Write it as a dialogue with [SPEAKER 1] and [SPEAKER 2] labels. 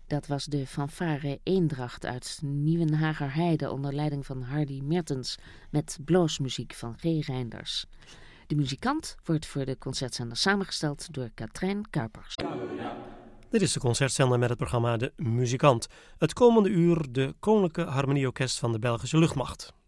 [SPEAKER 1] Dat was de fanfare Eendracht uit Nieuwenhagerheide onder leiding van Hardy Mertens met bloosmuziek van G. Reinders. De muzikant wordt voor de concertzender samengesteld door Katrijn Kuipers.
[SPEAKER 2] Dit is de concertzender met het programma De Muzikant. Het komende uur de Koninklijke Harmonieorkest van de Belgische Luchtmacht.